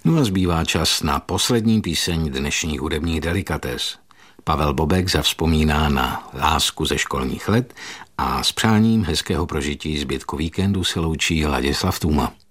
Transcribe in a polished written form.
No a zbývá čas na poslední píseň dnešních hudebních delikates. Pavel Bobek zavzpomíná na lásku ze školních let a s přáním hezkého prožití zbytku víkendu se loučí Ladislav Tůma.